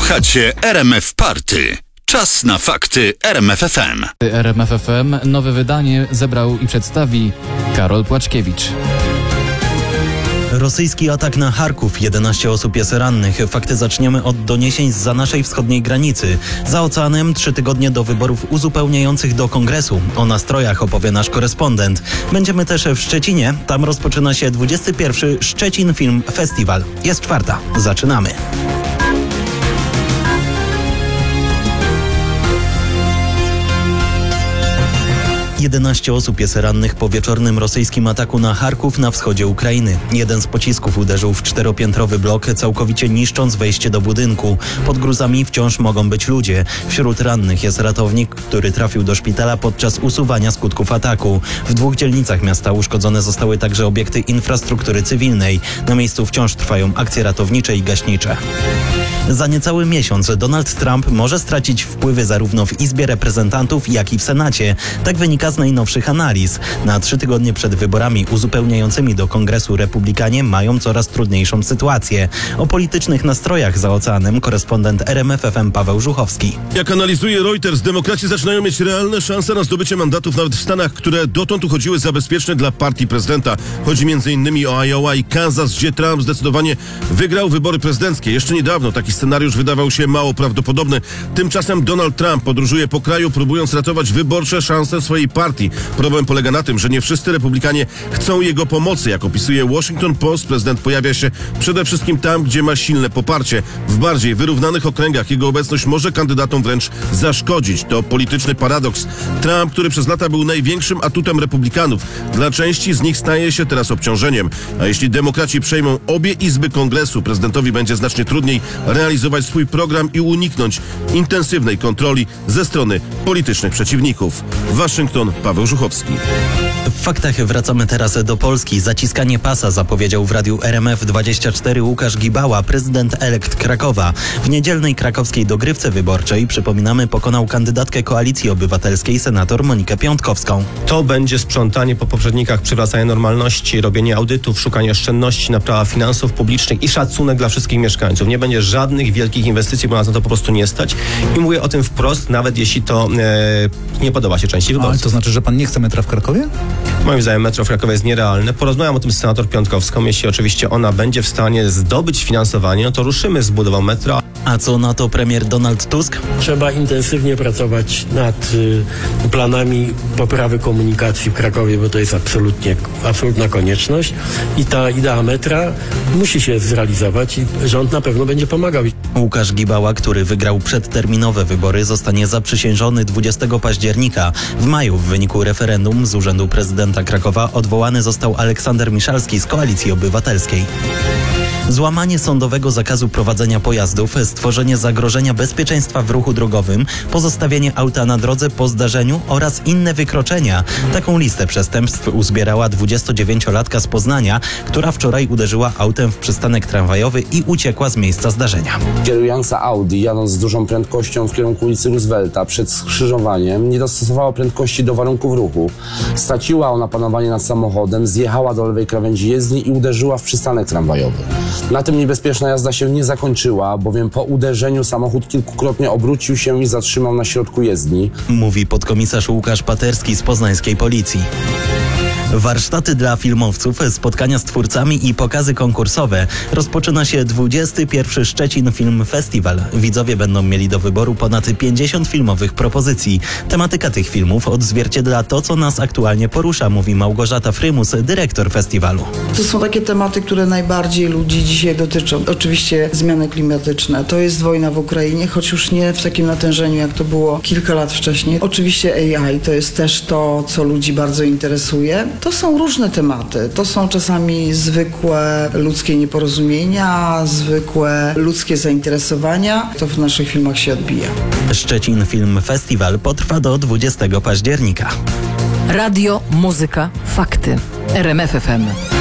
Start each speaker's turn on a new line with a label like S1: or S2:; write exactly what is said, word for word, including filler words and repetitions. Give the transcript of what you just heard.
S1: Słuchacie R M F Party. Czas na fakty R M F F M.
S2: R M F F M nowe wydanie zebrał i przedstawi Karol Płaczkiewicz.
S3: Rosyjski atak na Charków. jedenaście osób jest rannych. Fakty zaczniemy od doniesień zza naszej wschodniej granicy. Za oceanem trzy tygodnie do wyborów uzupełniających do kongresu. O nastrojach opowie nasz korespondent. Będziemy też w Szczecinie. Tam rozpoczyna się dwudziesty pierwszy Szczecin Film Festival. Jest czwarta. Zaczynamy. jedenaście osób jest rannych po wieczornym rosyjskim ataku na Charków na wschodzie Ukrainy. Jeden z pocisków uderzył w czteropiętrowy blok, całkowicie niszcząc wejście do budynku. Pod gruzami wciąż mogą być ludzie. Wśród rannych jest ratownik, który trafił do szpitala podczas usuwania skutków ataku. W dwóch dzielnicach miasta uszkodzone zostały także obiekty infrastruktury cywilnej. Na miejscu wciąż trwają akcje ratownicze i gaśnicze. Za niecały miesiąc Donald Trump może stracić wpływy zarówno w Izbie Reprezentantów, jak i w Senacie. Tak wynika z najnowszych analiz. Na trzy tygodnie przed wyborami uzupełniającymi do Kongresu Republikanie mają coraz trudniejszą sytuację. O politycznych nastrojach za oceanem korespondent R M F F M Paweł Żuchowski.
S4: Jak analizuje Reuters, demokraci zaczynają mieć realne szanse na zdobycie mandatów nawet w Stanach, które dotąd uchodziły za bezpieczne dla partii prezydenta. Chodzi między innymi o Iowa i Kansas, gdzie Trump zdecydowanie wygrał wybory prezydenckie. Jeszcze niedawno taki scenariusz wydawał się mało prawdopodobny. Tymczasem Donald Trump podróżuje po kraju, próbując ratować wyborcze szanse swojej partii. Problem polega na tym, że nie wszyscy republikanie chcą jego pomocy. Jak opisuje Washington Post, prezydent pojawia się przede wszystkim tam, gdzie ma silne poparcie. W bardziej wyrównanych okręgach jego obecność może kandydatom wręcz zaszkodzić. To polityczny paradoks. Trump, który przez lata był największym atutem republikanów, dla części z nich staje się teraz obciążeniem. A jeśli demokraci przejmą obie izby kongresu, prezydentowi będzie znacznie trudniej realizować swój program i uniknąć intensywnej kontroli ze strony politycznych przeciwników. Waszyngton, Paweł Żuchowski.
S3: W faktach wracamy teraz do Polski. Zaciskanie pasa zapowiedział w radiu R M F dwadzieścia cztery Łukasz Gibała, prezydent elekt Krakowa. W niedzielnej krakowskiej dogrywce wyborczej, przypominamy, pokonał kandydatkę Koalicji Obywatelskiej senator Monikę Piątkowską.
S5: To będzie sprzątanie po poprzednikach, przywracanie normalności, robienie audytów, szukanie oszczędności, naprawa finansów publicznych i szacunek dla wszystkich mieszkańców. Nie będzie żadnych wielkich inwestycji, bo nas na to po prostu nie stać. I mówię o tym wprost, nawet jeśli to e, nie podoba się części wyborców.
S6: Ale to znaczy, że pan nie chce metra w Krakowie?
S5: Moim zdaniem metro w Krakowie jest nierealne. Porozmawiam o tym z senator Piątkowską. Jeśli oczywiście ona będzie w stanie zdobyć finansowanie, no to ruszymy z budową metra.
S3: A co na to premier Donald Tusk?
S7: Trzeba intensywnie pracować nad y, planami poprawy komunikacji w Krakowie, bo to jest absolutnie, absolutna konieczność i ta idea metra musi się zrealizować i rząd na pewno będzie pomagał.
S3: Łukasz Gibała, który wygrał przedterminowe wybory, zostanie zaprzysiężony dwudziestego października. W maju w wyniku referendum z urzędu prezydenta Krakowa odwołany został Aleksander Miszalski z Koalicji Obywatelskiej. Złamanie sądowego zakazu prowadzenia pojazdów, stworzenie zagrożenia bezpieczeństwa w ruchu drogowym, pozostawienie auta na drodze po zdarzeniu oraz inne wykroczenia. Taką listę przestępstw uzbierała dwudziestodziewięciolatka z Poznania, która wczoraj uderzyła autem w przystanek tramwajowy i uciekła z miejsca zdarzenia.
S8: Kierująca Audi, jadąc z dużą prędkością w kierunku ulicy Roosevelta przed skrzyżowaniem, nie dostosowała prędkości do warunków ruchu. Straciła ona panowanie nad samochodem, zjechała do lewej krawędzi jezdni i uderzyła w przystanek tramwajowy. Na tym niebezpieczna jazda się nie zakończyła, bowiem po uderzeniu samochód kilkukrotnie obrócił się i zatrzymał na środku jezdni.
S3: Mówi podkomisarz Łukasz Paterski z poznańskiej policji. Warsztaty dla filmowców, spotkania z twórcami i pokazy konkursowe. Rozpoczyna się dwudziesty pierwszy Szczecin Film Festival. Widzowie będą mieli do wyboru ponad pięćdziesiąt filmowych propozycji. Tematyka tych filmów odzwierciedla to, co nas aktualnie porusza, mówi Małgorzata Frymus, dyrektor festiwalu.
S9: To są takie tematy, które najbardziej ludzi dzisiaj dotyczą. Oczywiście zmiany klimatyczne. To jest wojna w Ukrainie, choć już nie w takim natężeniu, jak to było kilka lat wcześniej. Oczywiście A I to jest też to, co ludzi bardzo interesuje. To są różne tematy. To są czasami zwykłe ludzkie nieporozumienia, zwykłe ludzkie zainteresowania. To w naszych filmach się odbija.
S3: Szczecin Film Festival potrwa do dwudziestego października.
S10: Radio, muzyka, fakty. R M F F M.